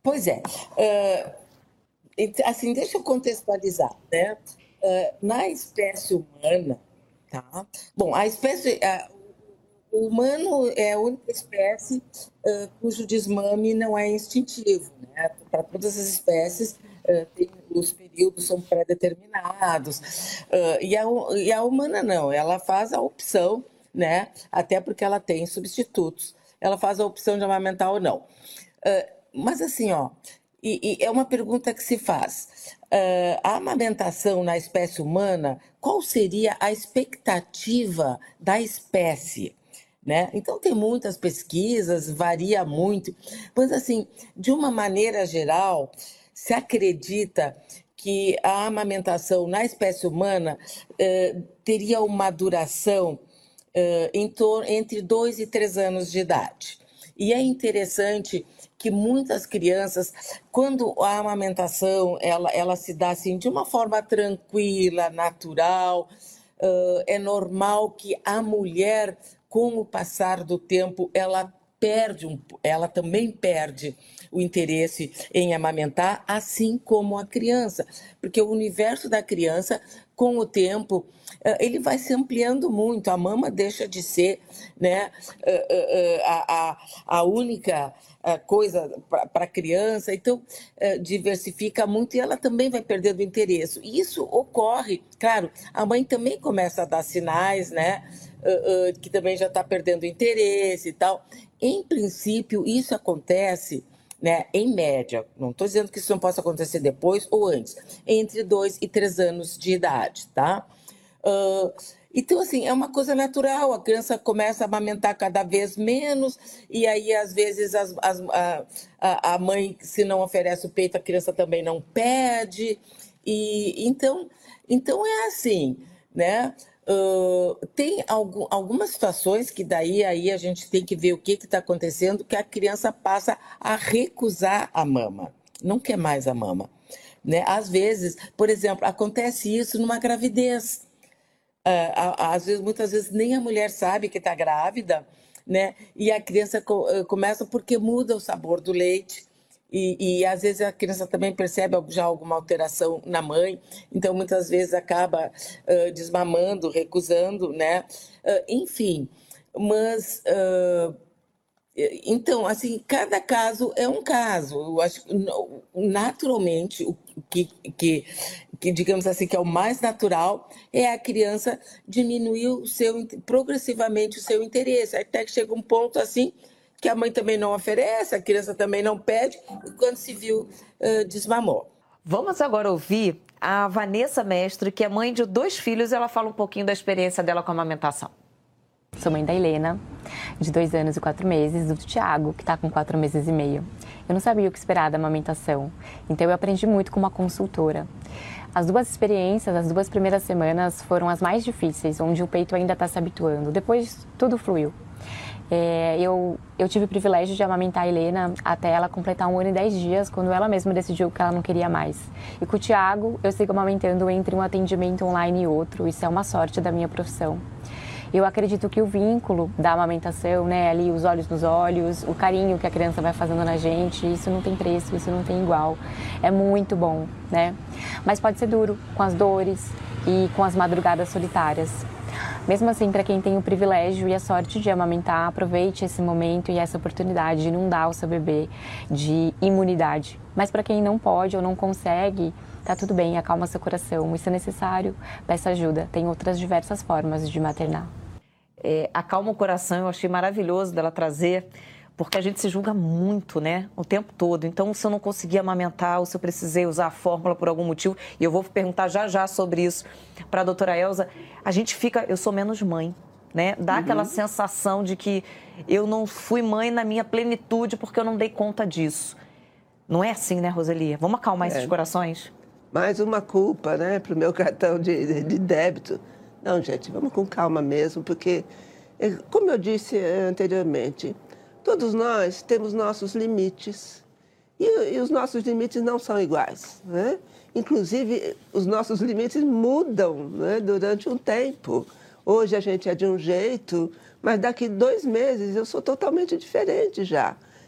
Pois é. Assim, deixa eu contextualizar, né? Na espécie humana, tá? Bom, o humano é a única espécie cujo desmame não é instintivo, né? Para todas as espécies, os períodos são pré-determinados. E a humana não, ela faz a opção, né? Até porque ela tem substitutos. Ela faz a opção de amamentar ou não. Mas assim, ó, e é uma pergunta que se faz. A amamentação na espécie humana, qual seria a expectativa da espécie? Né? Então, tem muitas pesquisas, varia muito, mas, assim, de uma maneira geral, se acredita que a amamentação na espécie humana teria uma duração entre 2 e 3 anos de idade. E é interessante que muitas crianças, quando a amamentação ela se dá assim, de uma forma tranquila, natural, é normal que a mulher, com o passar do tempo, ela também perde o interesse em amamentar, assim como a criança, porque o universo da criança, com o tempo, ele vai se ampliando muito. A mama deixa de ser, né, a única coisa para a criança, então diversifica muito e ela também vai perdendo interesse. E isso ocorre, claro, a mãe também começa a dar sinais, né, que também já está perdendo interesse e tal. Em princípio, isso acontece, né, em média, não estou dizendo que isso não possa acontecer depois ou antes, entre 2 e 3 anos de idade, tá? Então, assim, é uma coisa natural, a criança começa a amamentar cada vez menos, e aí, às vezes, a mãe, se não oferece o peito, a criança também não pede, e então é assim, né? Tem algumas situações que daí aí a gente tem que ver o que está acontecendo, que a criança passa a recusar a mama, não quer mais a mama, né? Às vezes, por exemplo, acontece isso numa gravidez. Às vezes, muitas vezes, nem a mulher sabe que está grávida, né? E a criança começa porque muda o sabor do leite. E às vezes a criança também percebe já alguma alteração na mãe, então muitas vezes acaba desmamando, recusando, né? Enfim, mas então, assim, cada caso é um caso. Eu acho que naturalmente o que digamos assim que é o mais natural é a criança diminuir progressivamente o seu interesse, até que chega um ponto assim que a mãe também não oferece, a criança também não pede, e quando se viu, desmamou. Vamos agora ouvir a Vanessa Mestre, que é mãe de 2 filhos, ela fala um pouquinho da experiência dela com a amamentação. Sou mãe da Helena, de 2 anos e 4 meses, do Thiago, que está com 4 meses e meio. Eu não sabia o que esperar da amamentação, então eu aprendi muito com uma consultora. As 2 experiências, as 2 primeiras semanas foram as mais difíceis, onde o peito ainda está se habituando. Depois, tudo fluiu. Eu tive o privilégio de amamentar a Helena até ela completar 1 ano e 10 dias, quando ela mesma decidiu que ela não queria mais. E com o Thiago, eu sigo amamentando entre um atendimento online e outro. Isso é uma sorte da minha profissão. Eu acredito que o vínculo da amamentação, né, ali os olhos nos olhos, o carinho que a criança vai fazendo na gente, isso não tem preço, isso não tem igual. É muito bom, né? Mas pode ser duro, com as dores e com as madrugadas solitárias. Mesmo assim, para quem tem o privilégio e a sorte de amamentar, aproveite esse momento e essa oportunidade de inundar o seu bebê de imunidade. Mas para quem não pode ou não consegue, tá tudo bem, acalma seu coração. Isso é necessário, peça ajuda. Tem outras diversas formas de maternar. Acalma o coração, eu achei maravilhoso dela trazer, porque a gente se julga muito, né, o tempo todo. Então, se eu não conseguir amamentar, ou se eu precisei usar a fórmula por algum motivo, e eu vou perguntar já sobre isso para a doutora Elza, a gente fica, eu sou menos mãe, né? Dá aquela sensação de que eu não fui mãe na minha plenitude porque eu não dei conta disso. Não é assim, né, Roseli? Vamos acalmar esses corações? Mais uma culpa, né, para o meu cartão de débito. Não, gente, vamos com calma mesmo, porque, como eu disse anteriormente, todos nós temos nossos limites. E os nossos limites não são iguais, né? Inclusive, os nossos limites mudam, né, durante um tempo. Hoje a gente é de um jeito, mas daqui 2 meses eu sou totalmente diferente já.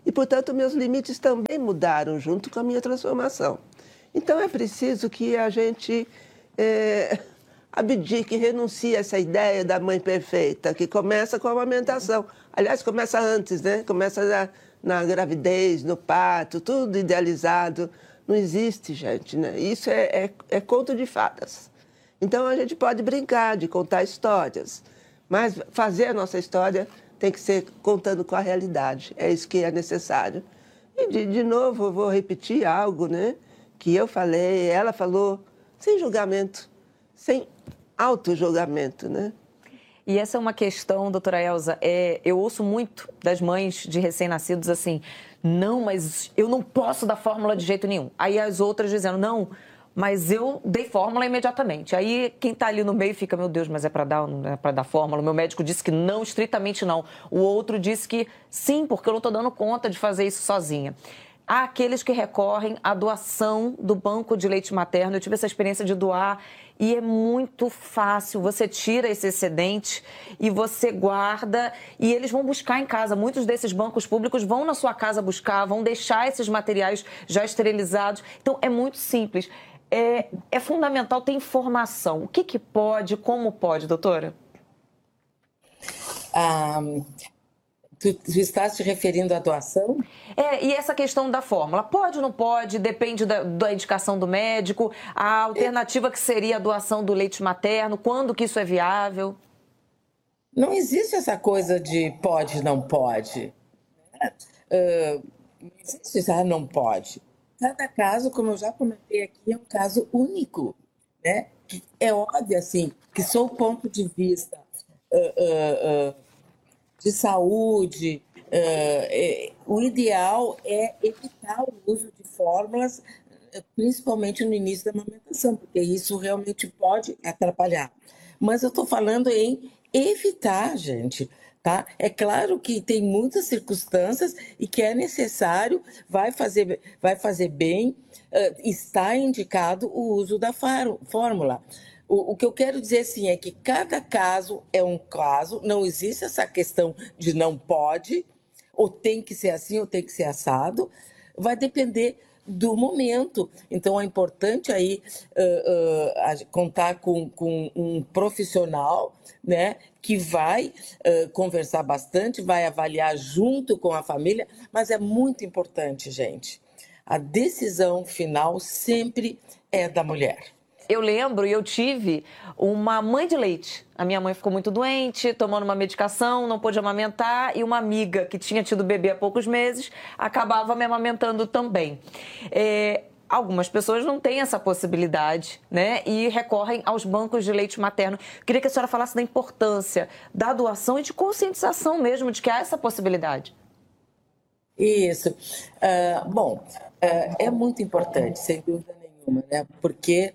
E, portanto, meus limites também mudaram junto com a minha transformação. Então, é preciso que a gente abdique, renuncie a essa ideia da mãe perfeita, que começa com a amamentação. Aliás, começa antes, né? Começa na gravidez, no parto, tudo idealizado. Não existe, gente, né? Isso é conto de fadas. Então, a gente pode brincar de contar histórias, mas fazer a nossa história tem que ser contando com a realidade. É isso que é necessário. E, de novo, eu vou repetir algo, né, que eu falei, ela falou, sem julgamento, sem auto-julgamento, né? E essa é uma questão, doutora Elza, eu ouço muito das mães de recém-nascidos assim, não, mas eu não posso dar fórmula de jeito nenhum. Aí as outras dizendo, não, mas eu dei fórmula imediatamente. Aí quem está ali no meio fica, meu Deus, mas é para dar, não é para dar fórmula? O meu médico disse que não, estritamente não. O outro disse que sim, porque eu não estou dando conta de fazer isso sozinha. Há aqueles que recorrem à doação do banco de leite materno. Eu tive essa experiência de doar e é muito fácil. Você tira esse excedente e você guarda e eles vão buscar em casa. Muitos desses bancos públicos vão na sua casa buscar, vão deixar esses materiais já esterilizados. Então, é muito simples. É fundamental ter informação. O que pode, como pode, doutora? Tu estás te referindo à doação? E essa questão da fórmula, pode ou não pode, depende da indicação do médico, a alternativa que seria a doação do leite materno, quando que isso é viável? Não existe essa coisa de pode, não pode. Não existe isso, não pode. Cada caso, como eu já comentei aqui, é um caso único, né? É óbvio, assim, que sob o ponto de vista de saúde, o ideal é evitar o uso de fórmulas, principalmente no início da amamentação, porque isso realmente pode atrapalhar. Mas eu estou falando em evitar, gente, tá? É claro que tem muitas circunstâncias e que é necessário, vai fazer bem, está indicado o uso da fórmula. O que eu quero dizer, assim, é que cada caso é um caso, não existe essa questão de não pode, ou tem que ser assim, ou tem que ser assado, vai depender do momento. Então, é importante aí contar com um profissional, né, que vai conversar bastante, vai avaliar junto com a família, mas é muito importante, gente. A decisão final sempre é da mulher. Eu lembro e eu tive uma mãe de leite. A minha mãe ficou muito doente, tomando uma medicação, não pôde amamentar, e uma amiga que tinha tido bebê há poucos meses acabava me amamentando também. Algumas pessoas não têm essa possibilidade, né? E recorrem aos bancos de leite materno. Queria que a senhora falasse da importância da doação e de conscientização mesmo de que há essa possibilidade. Isso. Bom, é muito importante, sem dúvida nenhuma, né? Porque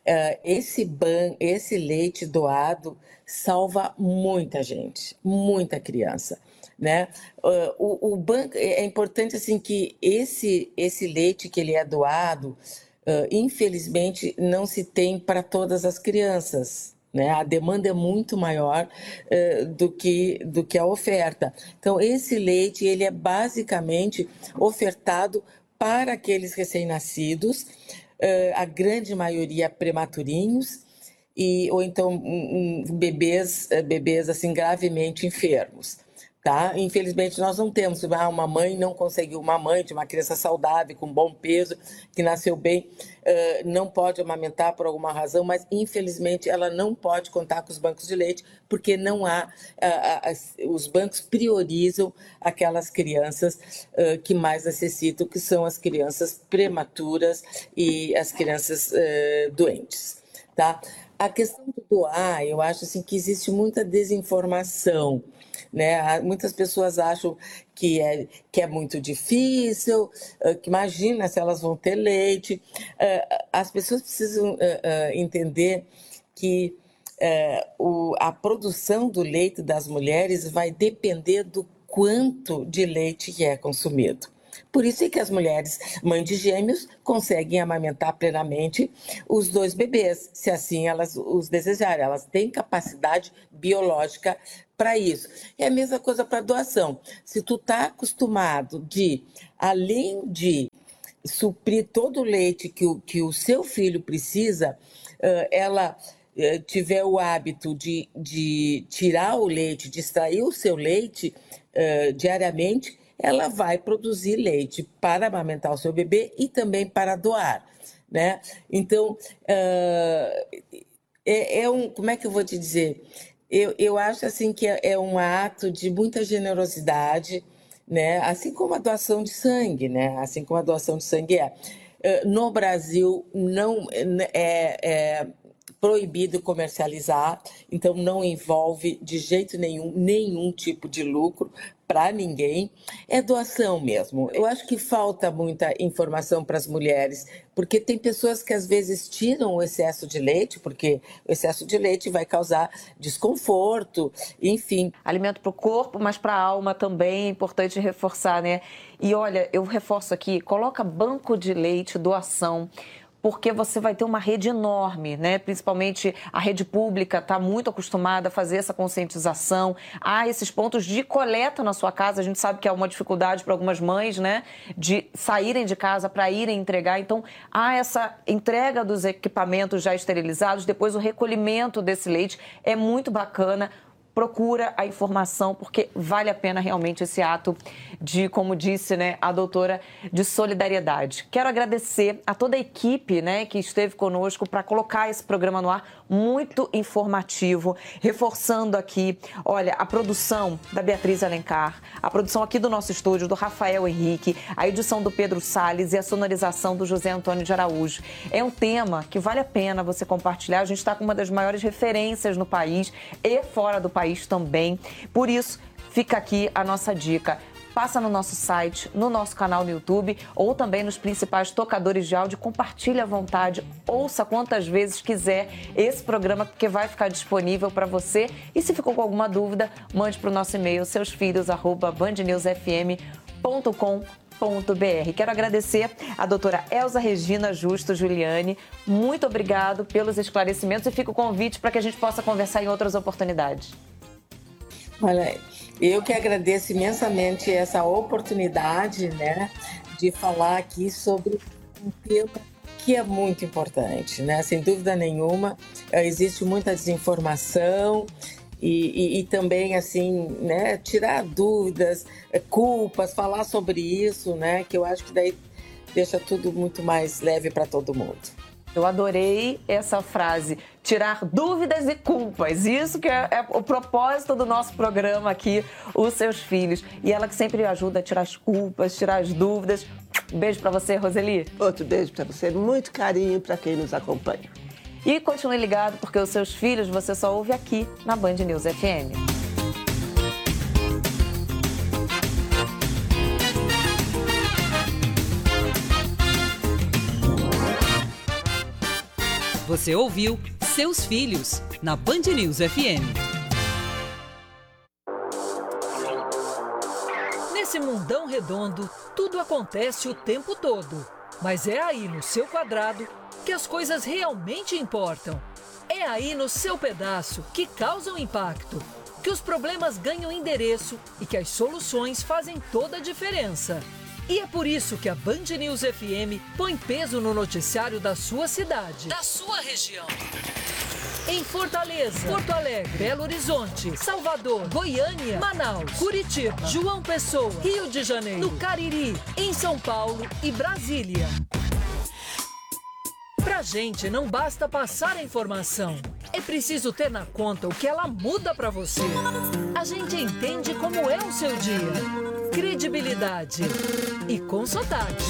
esse leite doado salva muita gente, muita criança, né? O banco, é importante assim que esse leite que ele é doado, infelizmente não se tem para todas as crianças, né? A demanda é muito maior do que a oferta. Então, esse leite ele é basicamente ofertado para aqueles recém-nascidos, a grande maioria prematurinhos, ou então bebês assim, gravemente enfermos. Tá? Infelizmente, nós não temos. Uma mãe não conseguiu, uma mãe de uma criança saudável, com bom peso, que nasceu bem, não pode amamentar por alguma razão, mas infelizmente ela não pode contar com os bancos de leite, porque não há, os bancos priorizam aquelas crianças que mais necessitam, que são as crianças prematuras e as crianças doentes. Tá? A questão do doar, eu acho assim, que existe muita desinformação, né? Muitas pessoas acham que é muito difícil, que imagina se elas vão ter leite. As pessoas precisam entender que a produção do leite das mulheres vai depender do quanto de leite que é consumido. Por isso é que as mulheres mães de gêmeos conseguem amamentar plenamente os 2 bebês, se assim elas os desejarem. Elas têm capacidade biológica para isso. É a mesma coisa para doação. Se tu tá acostumado de, além de suprir todo o leite que o seu filho precisa, ela tiver o hábito de tirar o leite, de extrair o seu leite diariamente, ela vai produzir leite para amamentar o seu bebê e também para doar, né? Então, como é que eu vou te dizer? Eu acho assim que é um ato de muita generosidade, né? Assim como a doação de sangue, né? Assim como a doação de sangue é. No Brasil não é proibido comercializar, então não envolve de jeito nenhum tipo de lucro para ninguém, é doação mesmo. Eu acho que falta muita informação para as mulheres, porque tem pessoas que às vezes tiram o excesso de leite, porque o excesso de leite vai causar desconforto, enfim. Alimento para o corpo, mas para a alma também, é importante reforçar, né? E olha, eu reforço aqui, coloca banco de leite, doação, porque você vai ter uma rede enorme, né? Principalmente a rede pública está muito acostumada a fazer essa conscientização. Há esses pontos de coleta na sua casa. A gente sabe que é uma dificuldade para algumas mães, né? De saírem de casa para irem entregar. Então, há essa entrega dos equipamentos já esterilizados, depois o recolhimento desse leite. É muito bacana. Procura a informação, porque vale a pena realmente esse ato de, como disse, né, a doutora, de solidariedade. Quero agradecer a toda a equipe, né, que esteve conosco para colocar esse programa no ar, muito informativo, reforçando aqui, olha, a produção da Beatriz Alencar, a produção aqui do nosso estúdio, do Rafael Henrique, a edição do Pedro Salles e a sonorização do José Antônio de Araújo. É um tema que vale a pena você compartilhar. A gente está com uma das maiores referências no país e fora do país também. Por isso, fica aqui a nossa dica. Passa no nosso site, no nosso canal no YouTube ou também nos principais tocadores de áudio. Compartilhe à vontade, ouça quantas vezes quiser esse programa, porque vai ficar disponível para você. E se ficou com alguma dúvida, mande para o nosso e-mail, seusfilhos@bandnewsfm.com.br. Quero agradecer a doutora Elza Regina Justo Giuliani. Muito obrigado pelos esclarecimentos e fica o convite para que a gente possa conversar em outras oportunidades. Olha, eu que agradeço imensamente essa oportunidade, né, de falar aqui sobre um tema que é muito importante, né? Sem dúvida nenhuma, existe muita desinformação e também, assim, né, tirar dúvidas, culpas, falar sobre isso, né, que eu acho que daí deixa tudo muito mais leve para todo mundo. Eu adorei essa frase, tirar dúvidas e culpas. Isso que é o propósito do nosso programa aqui, Os Seus Filhos. E ela que sempre ajuda a tirar as culpas, tirar as dúvidas. Um beijo para você, Roseli. Outro beijo para você, muito carinho para quem nos acompanha. E continue ligado, porque Os Seus Filhos você só ouve aqui na Band News FM. Você ouviu Seus Filhos, na Band News FM. Nesse mundão redondo, tudo acontece o tempo todo. Mas é aí no seu quadrado que as coisas realmente importam. É aí no seu pedaço que causam impacto, que os problemas ganham endereço e que as soluções fazem toda a diferença. E é por isso que a Band News FM põe peso no noticiário da sua cidade, da sua região. Em Fortaleza, Porto Alegre, Belo Horizonte, Salvador, Goiânia, Manaus, Curitiba, João Pessoa, Rio de Janeiro, no Cariri, em São Paulo e Brasília. Pra gente não basta passar a informação, é preciso ter na conta o que ela muda pra você. A gente entende como é o seu dia. Credibilidade e com sotaque.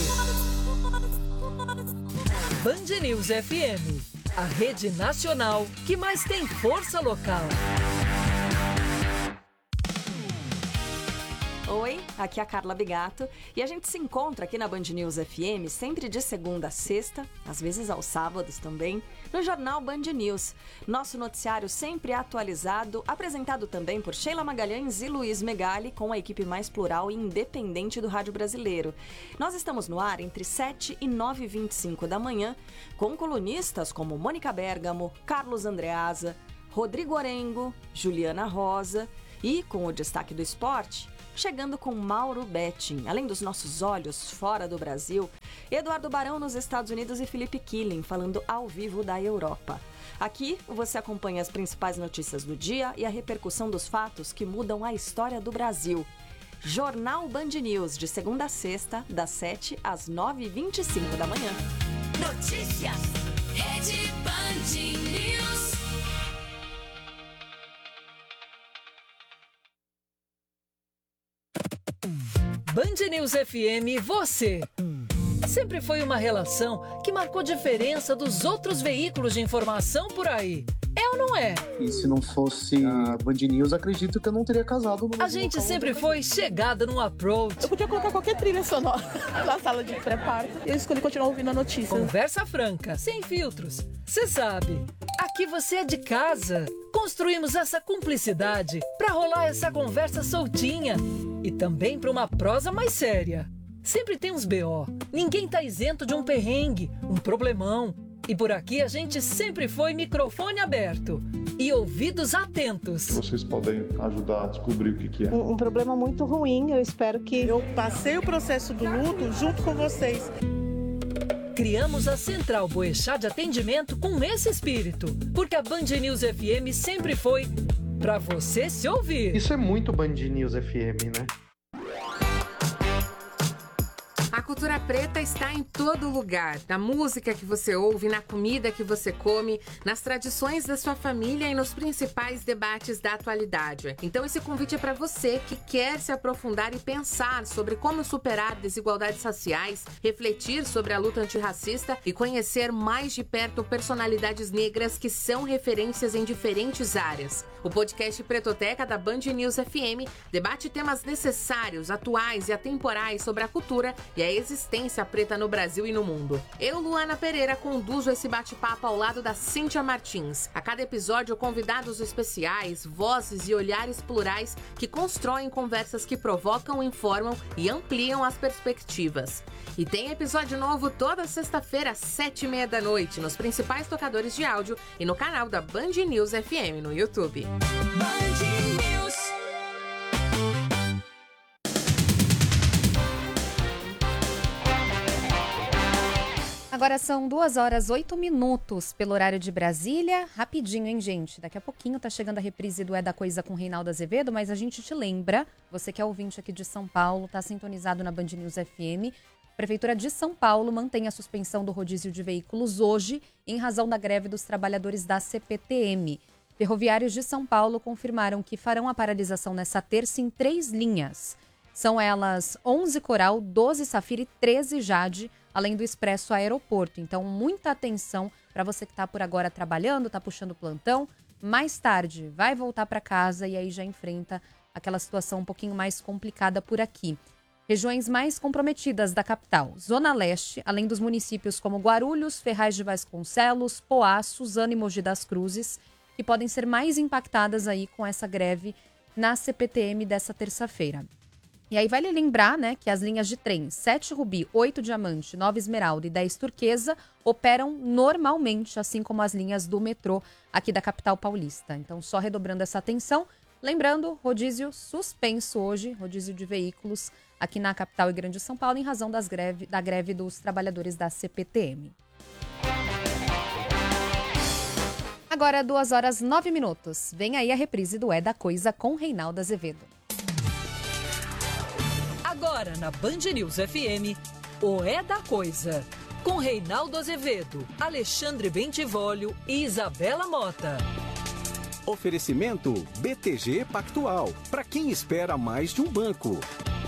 Band News FM, a rede nacional que mais tem força local. Oi, aqui é a Carla Bigato e a gente se encontra aqui na Band News FM sempre de segunda a sexta, às vezes aos sábados também, no jornal Band News. Nosso noticiário sempre atualizado, apresentado também por Sheila Magalhães e Luiz Megali, com a equipe mais plural e independente do rádio brasileiro. Nós estamos no ar entre 7 e 9h25 da manhã, com colunistas como Mônica Bergamo, Carlos Andreasa, Rodrigo Orengo, Juliana Rosa e, com o destaque do esporte, chegando com Mauro Betting. Além dos nossos olhos fora do Brasil, Eduardo Barão nos Estados Unidos e Felipe Killing falando ao vivo da Europa. Aqui você acompanha as principais notícias do dia e a repercussão dos fatos que mudam a história do Brasil. Jornal Band News, de segunda a sexta, das 7 às 9h25 da manhã. Notícias, Rede Band News. Band News FM, você. Sempre foi uma relação que marcou diferença dos outros veículos de informação por aí. É ou não é? E se não fosse a Band News, acredito que eu não teria casado. A gente sempre foi chegada no approach. Eu podia colocar qualquer trilha sonora na sala de pré-parto e eu escolhi continuar ouvindo a notícia. Conversa franca, sem filtros. Você sabe, aqui você é de casa. Construímos essa cumplicidade para rolar essa conversa soltinha e também para uma prosa mais séria. Sempre tem uns BO. Ninguém tá isento de um perrengue, um problemão. E por aqui a gente sempre foi microfone aberto e ouvidos atentos. Vocês podem ajudar a descobrir o que é. Um problema muito ruim, eu espero que... Eu passei o processo do luto junto com vocês. Criamos a Central Boechat de atendimento com esse espírito, porque a Band News FM sempre foi pra você se ouvir. Isso é muito Band News FM, né? A cultura preta está em todo lugar, na música que você ouve, na comida que você come, nas tradições da sua família e nos principais debates da atualidade. Então esse convite é para você que quer se aprofundar e pensar sobre como superar desigualdades raciais, refletir sobre a luta antirracista e conhecer mais de perto personalidades negras que são referências em diferentes áreas. O podcast Pretoteca da Band News FM debate temas necessários, atuais e atemporais sobre a cultura e a existência preta no Brasil e no mundo. Eu, Luana Pereira, conduzo esse bate-papo ao lado da Cíntia Martins. A cada episódio, convidados especiais, vozes e olhares plurais que constroem conversas que provocam, informam e ampliam as perspectivas. E tem episódio novo toda sexta-feira, às 7h30 da noite, nos principais tocadores de áudio e no canal da Band News FM no YouTube. Band News. Agora são 2h08 pelo horário de Brasília. Rapidinho, hein, gente? Daqui a pouquinho tá chegando a reprise do É da Coisa com Reinaldo Azevedo, mas a gente te lembra, você que é ouvinte aqui de São Paulo, tá sintonizado na Band News FM. A Prefeitura de São Paulo mantém a suspensão do rodízio de veículos hoje, em razão da greve dos trabalhadores da CPTM. Ferroviários de São Paulo confirmaram que farão a paralisação nessa terça em 3 linhas. São elas 11 Coral, 12 Safira e 13 Jade, além do Expresso Aeroporto. Então, muita atenção para você que está por agora trabalhando, está puxando plantão. Mais tarde, vai voltar para casa e aí já enfrenta aquela situação um pouquinho mais complicada por aqui. Regiões mais comprometidas da capital. Zona Leste, além dos municípios como Guarulhos, Ferraz de Vasconcelos, Poá, Suzano e Mogi das Cruzes, que podem ser mais impactadas aí com essa greve na CPTM dessa terça-feira. E aí vale lembrar, né, que as linhas de trem 7 Rubi, 8 Diamante, 9 Esmeralda e 10 Turquesa operam normalmente, assim como as linhas do metrô aqui da capital paulista. Então, só redobrando essa atenção. Lembrando, rodízio suspenso hoje, rodízio de veículos aqui na capital e Grande São Paulo, em razão da greve dos trabalhadores da CPTM. Agora, 2h09. Vem aí a reprise do É da Coisa com Reinaldo Azevedo. Agora na Band News FM, o É da Coisa, com Reinaldo Azevedo, Alexandre Bentivolio e Isabela Mota. Oferecimento BTG Pactual, para quem espera mais de um banco.